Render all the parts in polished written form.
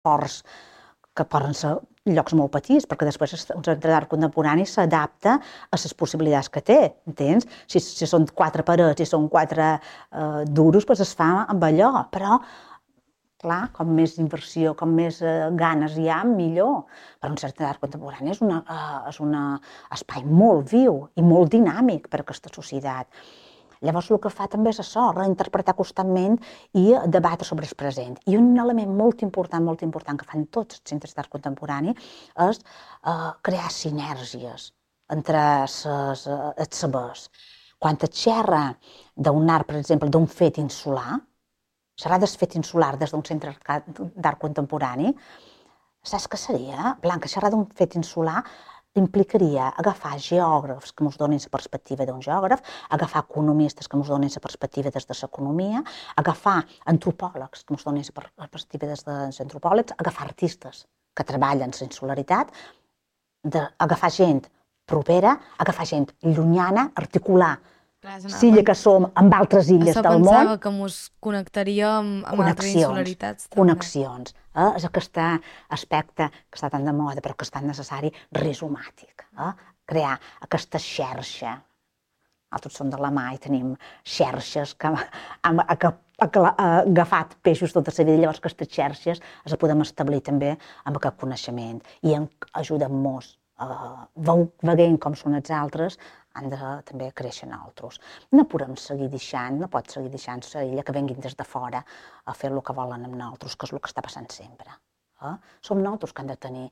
forts que poden ser llocs molt petits, perquè després un centre d'art contemporani s'adapta a les possibilitats que té, entens? Si són 4 parets i són 4 duros, doncs es fa amb allò, però clar, com més inversió, com més ganes hi ha, millor. Però un centre d'art contemporani és un espai molt viu i molt dinàmic per a aquesta societat. Llavors el que fa també és això, reinterpretar constantment i debatre sobre el present. I un element molt important que fan tots els centres d'art contemporani és crear sinergies entre els sabers. Quan et xerra d'un art, per exemple, d'un fet insular, xerrar del fet insular des d'un centre d'art contemporani, saps què seria? Blanca, xerrar d'un fet insular implicaria agafar geògrafs que ens donin la perspectiva d'un geògraf, agafar economistes que ens donin la perspectiva des de l'economia, agafar antropòlegs que ens donin la perspectiva des dels antropòlegs, agafar artistes que treballen la insularitat, agafar gent propera, agafar gent llunyana, articular l'illa que som amb altres illes del món. Pensava que ens connectaria amb altres insularitats. Connexions. És aquest aspecte que està tan de moda, però que és tan necessari, rizomàtic. Crear aquesta xarxa. Nosaltres som de la mà i tenim xarxes que hem agafat peixos tota la vida. Llavors aquestes xarxes les podem establir també amb aquest coneixement i ajudem-nos veient com són els altres, han de també créixer nosaltres. No podem seguir deixant, no pot seguir deixant la illa que venguin des de fora a fer el que volen amb nosaltres, que és el que està passant sempre. Som nosaltres que han de tenir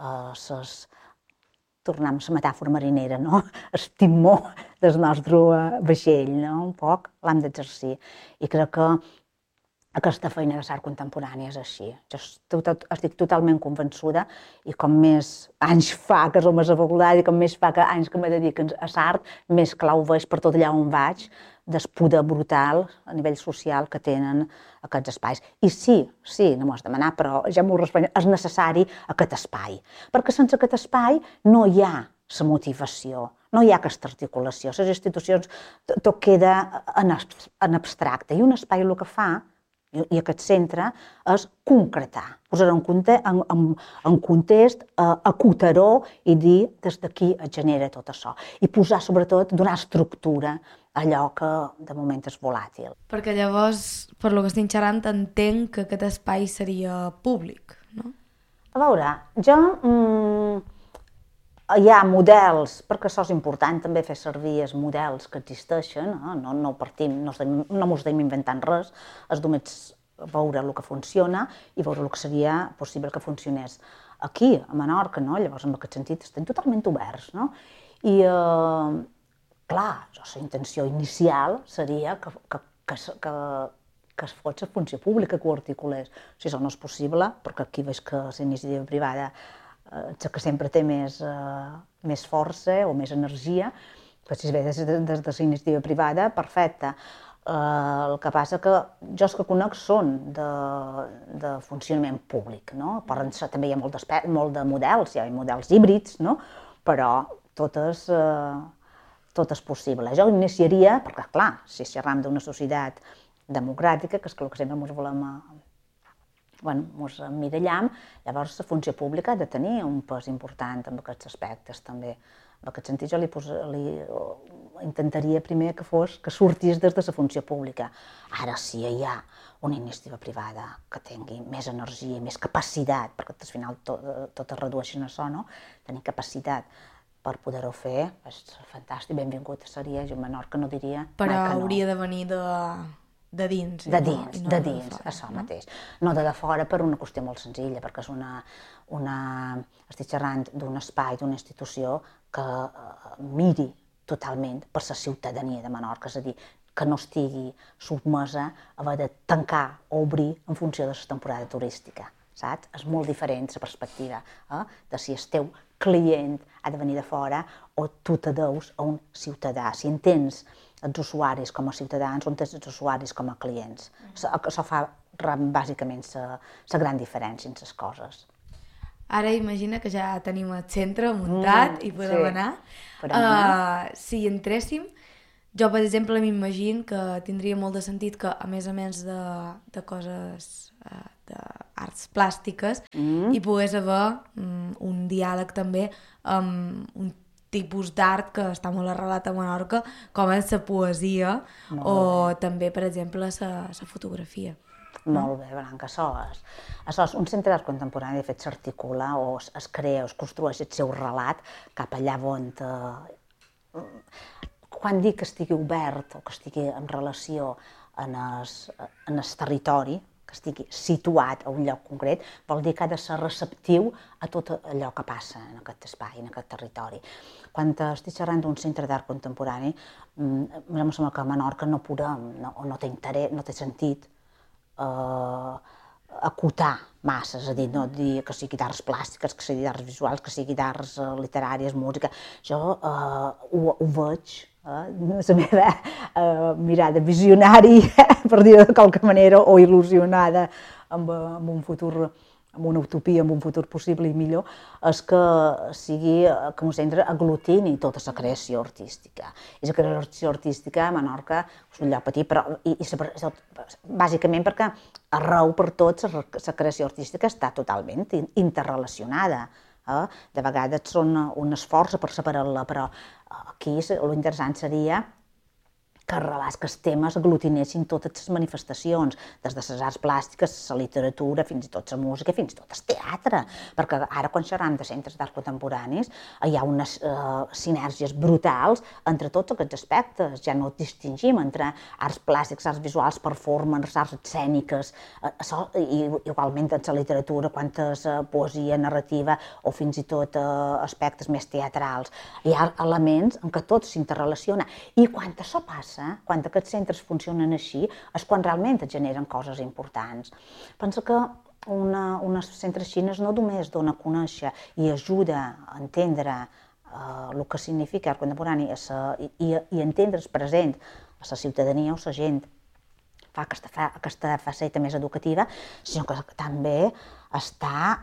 tornar amb la metàfora marinera, no? El timó del nostre vaixell, no? Un poc l'hem d'exercir. I crec que aquesta feina de l'art contemporani és així. Jo estic totalment convençuda i com més anys fa que som a la facultat i com més fa que anys que me dediquen a l'art, més clar ho veig per tot allà on vaig del poder brutal a nivell social que tenen aquests espais. I sí, no m'ho has demanat, però ja m'ho responc, és necessari aquest espai. Perquè sense aquest espai no hi ha la motivació, no hi ha aquesta articulació. Les institucions tot queda en abstracte i un espai el que fa i aquest centre és concretar, posar en context, acotar-ho i dir des d'aquí es genera tot això. I posar, sobretot, donar estructura a allò que de moment és volàtil. Perquè llavors, per lo que estic xerrant, entenc que aquest espai seria públic, no? A veure, hi ha models, perquè això és important també fer servir els models que existeixen, no partim, no ens estem inventant res, és només veure el que funciona i veure el que seria possible que funcionés aquí, a Menorca, no? Llavors en aquest sentit estem totalment oberts, no? I clar, la intenció inicial seria que es fos la funció pública que ho articulés. Si això no és possible, perquè aquí veig que la iniciativa privada que sempre té més força o més energia, que si es ve des de la iniciativa privada, perfecte. El que passa que jo els que conec són de funcionament públic, no? També hi ha molt de models, hi ha models híbrids, no? Però tot és possible. Jo iniciaria, perquè clar, si xerram d'una societat democràtica, que és el que sempre ens volem ens emmirallam, llavors la funció pública ha de tenir un pes important en aquests aspectes també. En aquest sentit jo li intentaria primer que sortís des de la funció pública. Ara sí hi ha una iniciativa privada que tingui més energia, més capacitat, perquè al final tot es redueix a això, no? Tenir capacitat per poder-ho fer és fantàstic, benvingut seria, jo a Menorca no diria mai que no. Però hauria de venir de dins. De dins, això mateix. No de fora per una qüestió molt senzilla, perquè és estic xerrant d'un espai, d'una institució que miri totalment per la ciutadania de Menorca, és a dir, que no estigui sotmesa a haver de tancar o obrir en funció de la temporada turística, saps? És molt diferent la perspectiva de si el teu client ha de venir de fora o tu te deus a un ciutadà. Si entens els usuaris com a ciutadans o entens els usuaris com a clients. Això fa bàsicament la gran diferència en les coses. Ara imagina que ja tenim el centre muntat i podem anar. Si hi entréssim, Jo, per exemple, m'imagino que tindria molt de sentit que, a més de coses d'arts plàstiques, hi pogués haver un diàleg també amb un tipus d'art que està molt arrelat a Menorca, com és la poesia o també, per exemple, la fotografia. Molt bé, Blanca, això és un centre d'art contemporani, de fet, s'articula o es crea o es construeix el seu relat cap allà on... Quan dic que estigui obert o que estigui en relació en el territori, que estigui situat a un lloc concret, vol dir que ha de ser receptiu a tot allò que passa en aquest espai, en aquest territori. Quan estic xerrant d'un centre d'art contemporani, em sembla que a Menorca no podem, o no té interès, no té sentit, acotar massa, és a dir, no dir que sigui d'arts plàstiques, que sigui d'arts visuals, que sigui d'arts literàries, música. Jo ho veig, la meva mirada visionària, per dir-ho de qualque manera, o il·lusionada amb un futur, amb una utopia, amb un futur possible i millor, és que sigui que un centre aglutini tota la creació artística. I la creació artística a Menorca és un lloc petit, però bàsicament perquè arreu per tot la creació artística està totalment interrelacionada. De vegades són un esforç per separar-la, però aquí l'interessant seria que els temes aglutinessin totes les manifestacions, des de les arts plàstiques, la literatura, fins i tot la música, fins i tot el teatre, perquè ara quan xerram de centres d'art contemporanis hi ha unes sinergies brutals entre tots aquests aspectes, ja no distingim entre arts plàstics, arts visuals, performance, arts escèniques, i igualment en la literatura, quantes poesia narrativa o fins i tot aspectes més teatrals. Hi ha elements en què tot s'interrelaciona, i quan això passa, quan aquests centres funcionen així, és quan realment es generen coses importants. Penso que un centre així no només dona a conèixer i ajuda a entendre el que significa art contemporani i entendre's present a la ciutadania o la gent, fa aquesta faceta més educativa, sinó que també està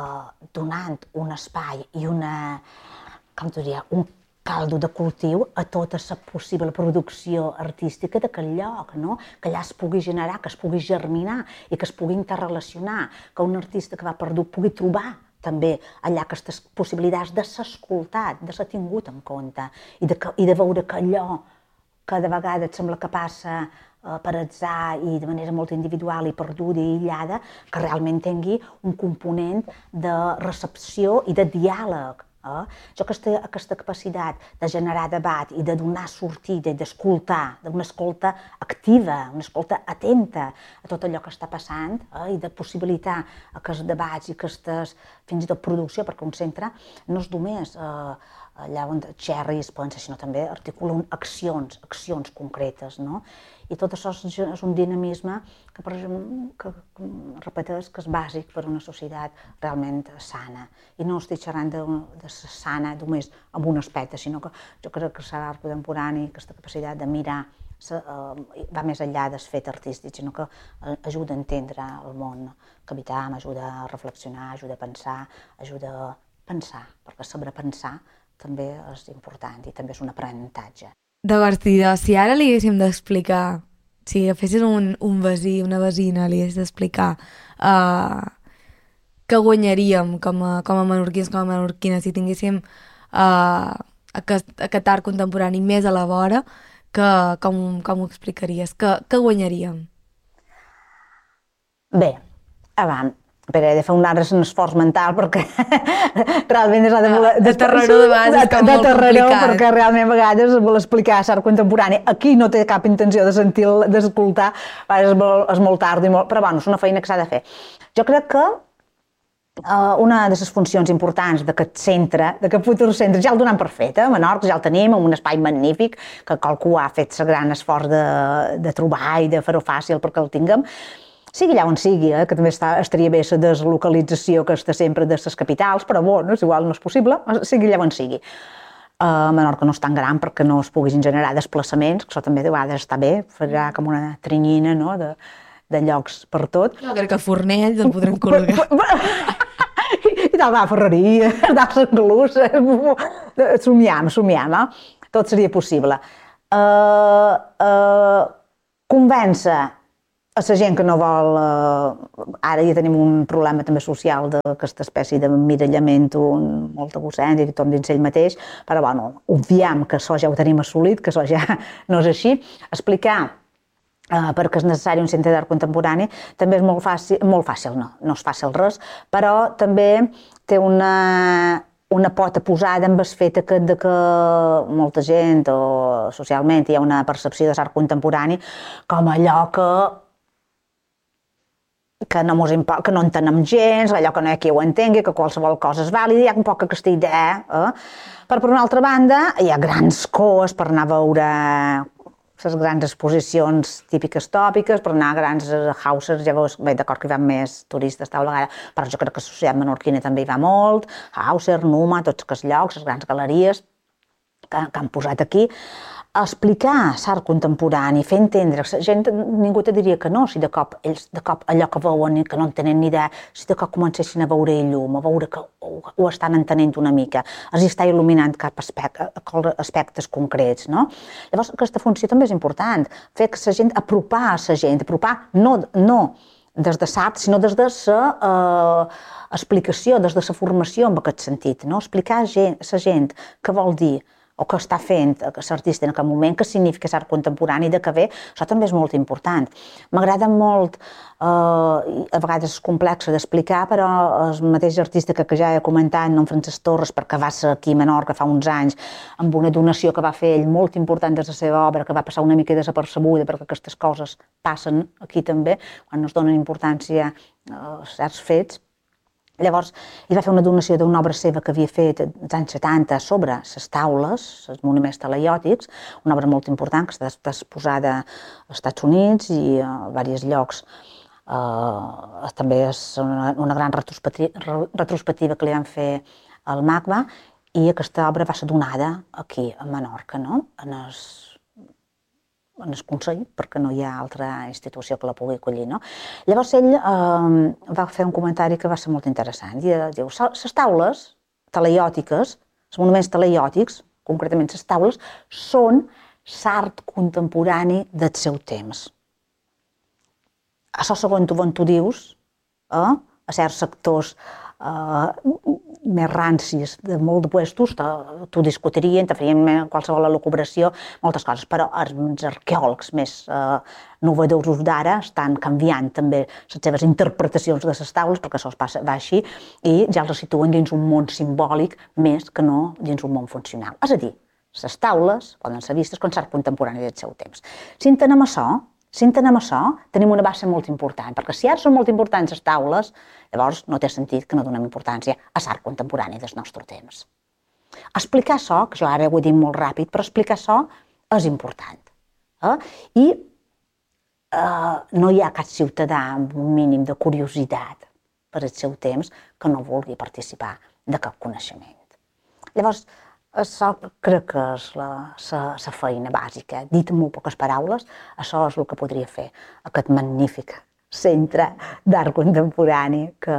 donant un espai i una, com t'ho diria, un caldo de cultiu a tota la possible producció artística d'aquell lloc, que allà es pugui generar, que es pugui germinar i que es pugui interrelacionar, que un artista que va perdut pugui trobar també allà aquestes possibilitats de ser escoltat, de ser tingut en compte i de veure que allò que de vegades sembla que passa per atzar i de manera molt individual i perduda i aïllada, que realment tingui un component de recepció i de diàleg. Jo aquesta capacitat de generar debat i de donar sortida i d'escoltar, d'una escolta activa, una escolta atenta a tot allò que està passant i de possibilitar aquests debats i aquestes, fins i tot producció, perquè un centre no és només allà on xerra i es pensa, sinó també articula accions concretes, i tot això és un dinamisme que repeteix que és bàsic per a una societat realment sana. I no estic xerrant de ser sana només en un aspecte, sinó que jo crec que l'art contemporani, aquesta capacitat de mirar, va més enllà del fet artístic, sinó que ajuda a entendre el món que habitam, ajuda a reflexionar, ajuda a pensar, perquè saber pensar també és important i també és un aprenentatge. D'acord, si ara li haguéssim d'explicar, si agafessis un veí, una vesina, li hagués d'explicar què guanyaríem com a menorquins, com a menorquines, si tinguéssim aquest art contemporani més a la vora, com ho explicaries? Què guanyaríem? Bé, abans, he de fer un esforç mental perquè realment és de terroró de base, és molt complicat. Perquè realment a vegades vol explicar l'art contemporani. Aquí no té cap intenció de sentir, d'escoltar, és molt tard, però bueno, és una feina que s'ha de fer. Jo crec que una de les funcions importants d'aquest centre, d'aquest futur centre, ja el donem per fet, a Menorca ja el tenim, en un espai magnífic, que qualcú ha fet el gran esforç de trobar i de fer-ho fàcil perquè el tinguem, sigui allà on sigui, que també estaria bé la deslocalització que està sempre de les capitals, però bueno, igual no és possible, sigui allà on sigui. Menorca no és tan gran perquè no es puguin generar desplaçaments, que això també de vegades està bé, farà com una trinyina de llocs per tot. Jo crec que a Fornells el podrem col·locar. I tal, va, Ferreria, a Sant Glús, somiem, tot seria possible. convèncer a la gent que no vol... Ara ja tenim un problema també social d'aquesta espècie de mirallament, molt egocèntric, tothom dins ell mateix, però bueno, obviam que això ja ho tenim assolit, que això ja no és així. Explicar perquè és necessari un centre d'art contemporani també és molt fàcil, no és fàcil res, però també té una pota posada amb el fet de que molta gent o socialment hi ha una percepció de l'art contemporani com allò que no entenem gens, allò que no hi ha qui ho entengui, que qualsevol cosa és vàlida, hi ha un poc aquesta idea. Però per una altra banda, hi ha grans coes per anar a veure les grans exposicions típiques tòpiques, per anar a grans houses, ja veus, bé, d'acord que hi van més turistes tal vegada, però jo crec que la societat menorquina també hi va molt, Hauser, Numa, tots aquests llocs, les grans galeries que han posat aquí. Explicar l'art contemporani, fer entendre, la gent, ningú te diria que no, si de cop allò que veuen i que no en tenen ni idea, si de cop comencessin a veure llum, a veure que ho estan entenent una mica, els està il·luminant cap aspectes concrets, no? Llavors, aquesta funció també és important, fer que la gent, apropar no des de l'art, sinó des de la explicació, des de la formació en aquest sentit, no? Explicar a la gent què vol dir o què està fent l'artista en aquest moment, què significa l'art contemporani, de què ve, això també és molt important. M'agrada molt, a vegades és complex d'explicar, però el mateix artista que ja he comentat, en Francesc Torres, perquè va ser aquí a Menorca fa uns anys, amb una donació que va fer ell molt important de la seva obra, que va passar una mica desapercebuda, perquè aquestes coses passen aquí també, quan no es donen importància a certs fets. Llavors, ell va fer una donació d'una obra seva que havia fet als anys 70 sobre les taules, els monuments talaiòtics, una obra molt important que està exposada als Estats Units i a diversos llocs. També és una gran retrospectiva que li van fer al MACBA i aquesta obra va ser donada aquí, a Menorca, no? En el Consell, perquè no hi ha altra institució que la pugui acollir, no? Llavors ell va fer un comentari que va ser molt interessant. Diu, les taules talaiòtiques, els monuments talaiòtics, concretament les taules, són l'art contemporani del seu temps. Això segons tu dius, a certs sectors més rancis de molt puestos, t'ho discutirien, te farien qualsevol elucubració, moltes coses, però els arqueòlegs més novedosos d'ara estan canviant també les seves interpretacions de les taules, perquè això va així, i ja els situen dins un món simbòlic més que no dins un món funcional. És a dir, les taules poden ser vistes com l'art contemporani del seu temps. Si entenem això, tenim una base molt important, perquè si ara són molt importants les taules, llavors no té sentit que no donem importància a l'art contemporani del nostre temps. Explicar això, que jo ara ho he dit molt ràpid, però explicar això és important. I no hi ha cap ciutadà amb un mínim de curiositat per el seu temps que no vulgui participar de cap coneixement. Llavors, això crec que és la feina bàsica. Dit en molt poques paraules, això és el que podria fer aquest magnífic centre d'art contemporani que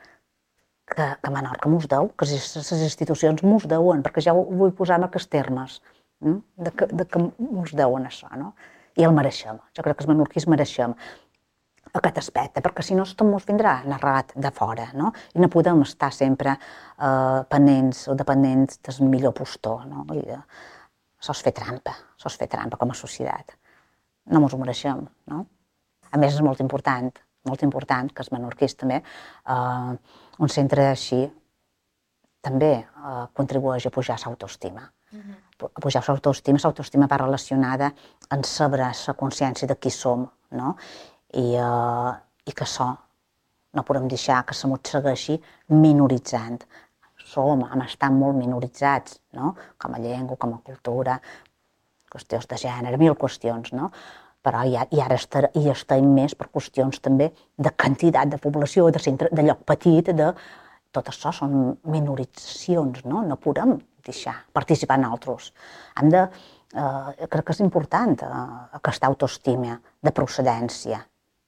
Menorca mos deu, que les institucions mos deuen, perquè ja ho vull posar en aquests termes, de que mos deuen això, no? I el mereixem. Jo crec que els menorquins mereixem aquest aspecte, perquè si no tot mos vindrà narrat de fora, no? I no podem estar sempre pendents o dependents del millor postor, no? Això és fer trampa com a societat. No mos ho mereixem, no? A més, és molt important que els menorquins també, un centre així també contribueix a pujar l'autoestima. A pujar l'autoestima va relacionada amb saber la consciència de qui som, no? I que això no podem deixar que se mos segueixi minoritzant. Hem estat molt minoritzats, no? Com a llengua, com a cultura, qüestions de gènere, mil qüestions, no? Però i ara hi estem més per qüestions també de quantitat de població, de lloc petit, tot això són minoritzacions, no? No podem deixar participar nosaltres. Crec que és important aquesta autoestima de procedència.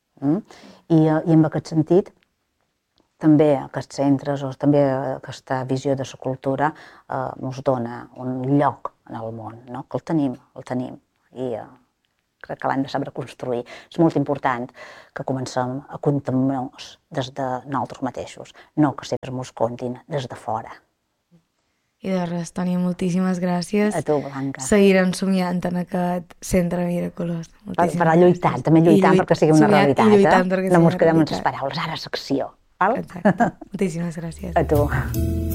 I en aquest sentit, també aquests centres o també aquesta visió de la cultura ens dona un lloc en el món, que el tenim. i crec que l'hem de saber construir. És molt important que comencem a comptar-nos des de nosaltres mateixos, no que sempre ens comptin des de fora. I de res, Tònia, moltíssimes gràcies. A tu, Blanca. Seguirem somiant en aquest centre miraculós. Però lluitant, també lluitant perquè sigui una realitat. No ens quedem en les paraules, ara és acció. Exacte. Moltíssimes gràcies. A tu.